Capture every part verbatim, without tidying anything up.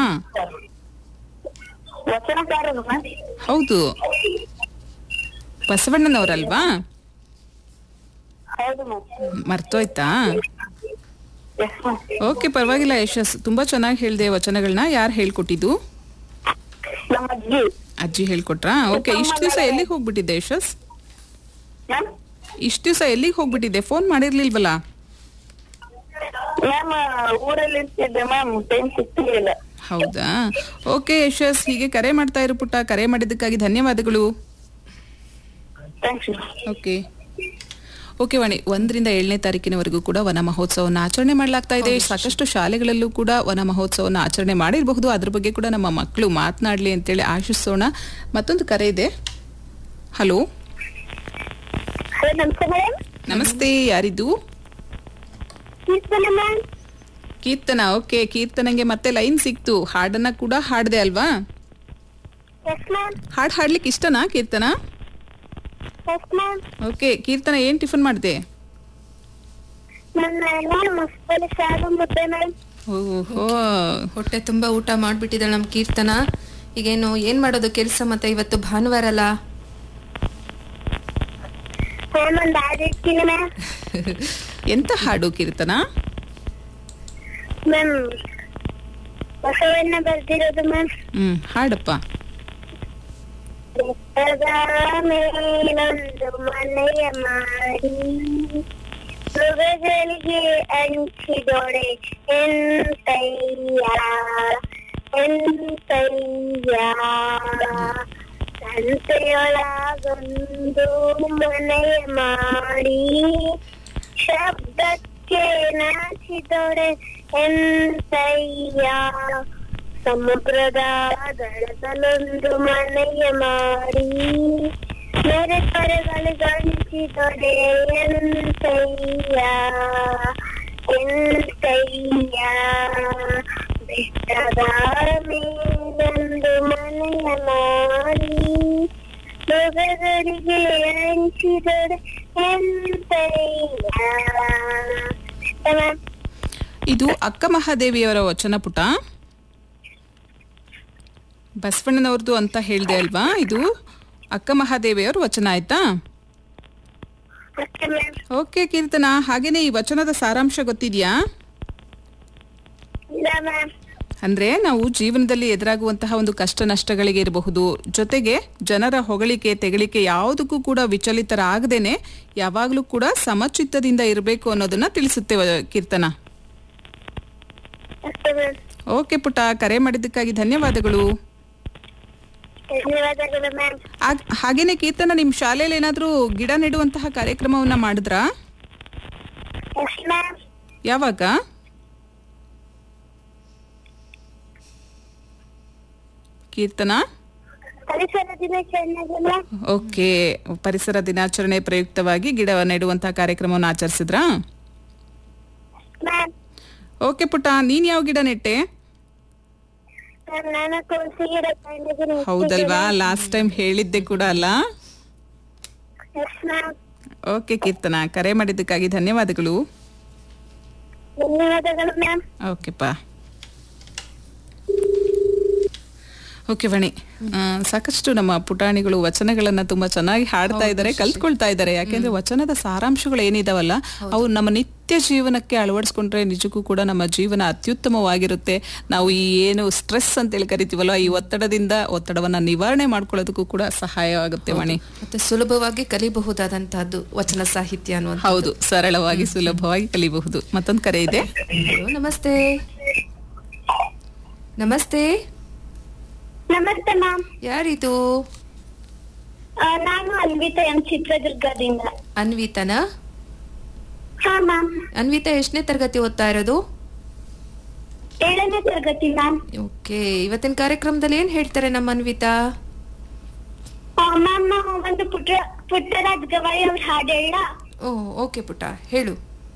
ವಚನಕಾರರು ಮ್ಯಾಮ್. ಹೌದು, ಬಸವಣ್ಣನವರಲ್ವಾ? ಹೌದು ಮ್ಯಾಮ್. ಮರ್ತೋಯ್ತಾ? Yes ma'am. ಓಕೆ, ಪರವಾಗಿಲ್ಲ ಯಶಸ್, ತುಂಬಾ ಚೆನ್ನಾಗಿ ಹೇಳ್ದೆ ವಚನಗಳನ್ನ. ಯಾರು ಹೇಳ್ಕೊಟ್ಟಿದ್ದು? ನಮ್ಮ ಅಜ್ಜಿ ಅಜ್ಜಿ ಹೇಳ್ಕೊಟ್ರಾ? ಓಕೆ, ಇಷ್ಟು ದಿವಸ ಎಲ್ಲಿಗೆ ಹೋಗ್ಬಿಟ್ಟಿದ್ದೆ ಯಶಸ್? ಮ್ಯಾಮ್. ಇಷ್ಟು ದಿವಸ ಎಲ್ಲಿಗೆ ಹೋಗ್ಬಿಟ್ಟಿದ್ದೆ? ಫೋನ್ ಮಾಡಿರ್ಲಿಲ್ವಲ್ಲ? ಮ್ಯಾಮ್ ಊರಲ್ಲಿ ಇರ್ತಿದ್ದೆ ಮ್ಯಾಮ್, ಟೈಮ್ ಸಿಗ್ತಿರ್ಲಿಲ್ಲ. ಹೌದಾ? ಓಕೆ ಯಶಸ್, ಹೀಗೆ ಕರೆ ಮಾಡ್ತಾ ಇರು ಪುಟ್ಟ. ಕರೆ ಮಾಡಿದ್ದಕ್ಕಾಗಿ ಧನ್ಯವಾದಗಳು. ಥ್ಯಾಂಕ್ಸ್. ಓಕೆ ಓಕೆ ವಾಣಿ, ಒಂದರಿಂದ ಏಳನೇ ತಾರೀಕಿನವರೆಗೂ ಕೂಡ ವನ ಮಹೋತ್ಸವವನ್ನು ಆಚರಣೆ ಮಾಡಲಾಗ್ತಾ ಇದೆ. ಸಾಕಷ್ಟು ಶಾಲೆಗಳಲ್ಲೂ ಕೂಡ ವನ ಮಹೋತ್ಸವವನ್ನು ಆಚರಣೆ ಮಾಡಿರಬಹುದು. ಅದ್ರ ಬಗ್ಗೆ ಕೂಡ ನಮ್ಮ ಮಕ್ಕಳು ಮಾತನಾಡಲಿ ಅಂತೇಳಿ ಆಶಿಸೋಣ. ಮತ್ತೊಂದು ಕರೆ ಇದೆ. ಹಲೋ, ಹಲೋ, ನಮಸ್ತೆ ಮೇಡಮ್. ನಮಸ್ತೆ, ಯಾರಿದ್ದು? ಕೀರ್ತನ ಮ್ಯಾಮ್. ಕೀರ್ತನ. ಓಕೆ, ಕೀರ್ತನಂಗೆ ಮತ್ತೆ ಲೈನ್ ಸಿಕ್ತು. ಹಾಡನ್ನ ಕೂಡ ಹಾಡ್ದೆ ಅಲ್ವಾ? Yes ma'am. ಹಾಡು ಹಾಡ್ಲಿಕ್ಕೆ ಇಷ್ಟನಾ ಕೀರ್ತನ? Yes ma'am. ಓಕೆ, ಕೀರ್ತನ ಏನ್ ಟಿಫನ್ ಮಾಡಿದೆ? ನನ್ನ ನಾನು ಮಸಾಲೆ ಸಾರು ಮುದ್ದೆ ಮ್ಯಾಮ್. ಓಹೋ, ಹೊಟ್ಟೆ ತುಂಬಾ ಊಟ ಮಾಡ್ಬಿಟ್ಟಿದ್ದಾಳೆ ನಮ್ ಕೀರ್ತನ. ಈಗೇನು ಏನ್ ಮಾಡೋದು ಕೆಲಸ? ಮತ್ತೆ ಇವತ್ತು ಭಾನುವಾರ ಅಲ್ಲ. ಮ್ಯಾಮ್ ಒಂದು ಹಾಡು ಇಡ್ತೀನಿ ಮ್ಯಾಮ್. ಎಂತ ಹಾಡು ಕೀರ್ತನ? Ma'am Basavanna ಬರ್ದಿರೋದು ma'am. ಹ್ಮ್, ಹಾಡಪ್ಪ. ಬೆಟ್ಟದ ಮೇಲೊಂದು ಮನೆಯ ಮಾಡಿ ಮೃಗಗಳಿಗೆ ಹಂಚಿದೊಡೆ ಎಂತಯ್ಯ ಎಂತಯ್ಯ. ಸಂತೆಯೊಳಗೊಂದು ಮನೆಯ ಮಾಡಿ ಶಬ್ದಕ್ಕೆ ನಾಚಿದೊಡೆ ಎಂತಯ್ಯ. ಸಮುದ್ರದ ದಡದಲ್ಲೊಂದು ಮನೆಯ ಮಾಡಿ ಬೇರೆ ಪರಗಳು ಗಣಿಸಿದೊಡೆ ಎಂತಯ್ಯ ಎಂತಯ್ಯ. ಬೆಟ್ಟದ ಮೇಲೊಂದು ಮನೆಯ ಮಾಡಿ ಮೃಗಗಳಿಗೆ ಹಂಚಿದೊಡೆ ಎಂತಯ್ಯ. ಇದು ಅಕ್ಕ ಮಹಾದೇವಿಯವರ ವಚನ ಪುಟ. ಬಸವಣ್ಣನವ್ರದ್ದು ಅಂತ ಹೇಳ್ದೆ ಅಲ್ವಾ? ಇದು ಅಕ್ಕ ಮಹಾದೇವಿಯವ್ರ ವಚನ, ಆಯ್ತಾ? ಓಕೆ ಕೀರ್ತನ, ಹಾಗೇನೆ ಈ ವಚನದ ಸಾರಾಂಶ ಗೊತ್ತಿದ್ಯಾ? ಅಂದ್ರೆ ನಾವು ಜೀವನದಲ್ಲಿ ಎದುರಾಗುವಂತಹ ಒಂದು ಕಷ್ಟ ನಷ್ಟಗಳಿಗೆ ಇರಬಹುದು, ಜೊತೆಗೆ ಜನರ ಹೊಗಳಿಕೆ ತೆಗಳಿಕೆ ಯಾವುದಕ್ಕೂ ಕೂಡ ವಿಚಲಿತರಾಗದೇನೆ ಯಾವಾಗ್ಲೂ ಕೂಡ ಸಮಚಿತ್ತದಿಂದ ಇರಬೇಕು ಅನ್ನೋದನ್ನ ತಿಳಿಸುತ್ತೆ ಕೀರ್ತನ. ಓಕೆ ಪುಟ, ಕರೆ ಮಾಡಿದ್ದಕ್ಕಾಗಿ ಧನ್ಯವಾದಗಳು. ಧನ್ಯವಾದಗಳು ಮ್ಯಾಮ್. ಹಾಗೇನೆ ಕೀರ್ತನ, ನಿಮ್ ಶಾಲೆಯಲ್ಲಿ ಏನಾದ್ರೂ ಗಿಡ ನೆಡುವಂತಹ ಕಾರ್ಯಕ್ರಮವನ್ನ ಮಾಡಿದ್ರಾ? Yes ma'am. ಯಾವಾಗ? ಕೀರ್ತನ, ಪರಿಸರ ದಿನಾಚರಣೆಗೆ ಮ್ಯಾಮ್. ಓಕೆ, ಪರಿಸರ ದಿನಾಚರಣೆ ಪ್ರಯುಕ್ತವಾಗಿ ಗಿಡ ನೆಡುವಂತಹ ಕಾರ್ಯಕ್ರಮವನ್ನು ಆಚರಿಸಿದ್ರಾ? ಮ್ಯಾಮ್. ಓಕೆ ಪುಟ್ಟ, ನೀನ್ ಯಾವ ಗಿಡ ನೆಟ್ಟೆ? ನಾನು ತುಳಸಿ ಗಿಡ ತಂದಿದ್ದೀನಿ. ಹೌದಲ್ವಾ, ಲಾಸ್ಟ್ ಟೈಮ್ ಹೇಳಿದ್ದೆ ಕೂಡ ಅಲ್ಲ? Yes ma'am. ಓಕೆ ಕೀರ್ತನ, ಕರೆ ಮಾಡಿದ್ದಕ್ಕಾಗಿ ಧನ್ಯವಾದಗಳು. ಧನ್ಯವಾದಗಳು ಮ್ಯಾಮ್. ಓಕೆಪ್ಪ. ಓಕೆ ವಣಿ, ಸಾಕಷ್ಟು ನಮ್ಮ ಪುಟಾಣಿಗಳು ವಚನಗಳನ್ನ ತುಂಬಾ ಚೆನ್ನಾಗಿ ಹಾಡ್ತಾ ಇದ್ದಾರೆ, ಕಲ್ತ್ಕೊಳ್ತಾ ಇದ್ದಾರೆ. ಯಾಕೆಂದ್ರೆ ವಚನದ ಸಾರಾಂಶಗಳು ಏನಿದಾವಲ್ಲ ಅವು ನಮ್ಮ ನಿತ್ಯ ಜೀವನಕ್ಕೆ ಅಳವಡಿಸ್ಕೊಂಡ್ರೆ ನಿಜಕ್ಕೂ ಕೂಡ ನಮ್ಮ ಜೀವನ ಅತ್ಯುತ್ತಮವಾಗಿರುತ್ತೆ. ನಾವು ಈ ಏನು ಸ್ಟ್ರೆಸ್ ಅಂತೇಳಿ ಕರಿತೀವಲ್ಲ, ಈ ಒತ್ತಡದಿಂದ ಒತ್ತಡವನ್ನ ನಿವಾರಣೆ ಮಾಡ್ಕೊಳ್ಳೋದಕ್ಕೂ ಕೂಡ ಸಹಾಯವಾಗುತ್ತೆ ವಣಿ. ಮತ್ತೆ ಸುಲಭವಾಗಿ ಕಲಿಬಹುದಾದಂತಹದ್ದು ವಚನ ಸಾಹಿತ್ಯ ಅನ್ನುವಂಥ. ಹೌದು, ಸರಳವಾಗಿ ಸುಲಭವಾಗಿ ಕಲಿಬಹುದು. ಮತ್ತೊಂದು ಕರೆ ಇದೆ. ನಮಸ್ತೆ. ನಮಸ್ತೆ. ನಮಸ್ತೆ ಮ್ಯಾಮ್. ಯಾರಿದು? ನಾನು ಅನ್ವಿತಾ ಎಂ, ಚಿತ್ರದುರ್ಗದಿಂದ. ಅನ್ವಿತಾನಾ? ಹಾ ಮ್ಯಾಮ್. ಅನ್ವಿತಾ ಎಷ್ಟನೇ ತರಗತಿ ಓದ್ತಾ ಇರೋದು? ಏಳನೇ ತರಗತಿ ಮ್ಯಾಮ್. ಓಕೆ, ಇವತ್ತಿನ ಕಾರ್ಯಕ್ರಮದಲ್ಲಿ ಏನ್ ಹೇಳ್ತಾರೆ ನಮ್ಮ ಅನ್ವಿತಾ? ಮ್ಯಾಮ್, ಒಂದು ಪುಟ್ಟ ಪುಟ್ಟರಾಜ್ ಗವಾಯಿ ಅವ್ರ ಹಾಡು ಹೇಳ? ಓ ಓಕೆ ಪುಟ್ಟ, ಹೇಳು.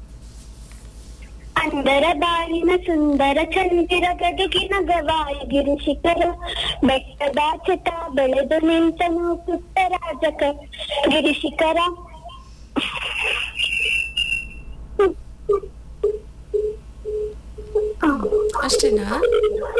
ಅಂದರ ಬಾಳಿನ ಸುಂದರ ಚಂದಿರ ಗದುಗಿನ ಗವಾಯಿ ಗಿರಿ ಶಿಖರ ಬೆಟ್ಟದ ಚಟ ಬೆಳೆದು ನಿಂತನು ಪುಟ್ಟರಾಜಕ ಗಿರಿ ಶಿಖರ. ಅಷ್ಟೇನಾ?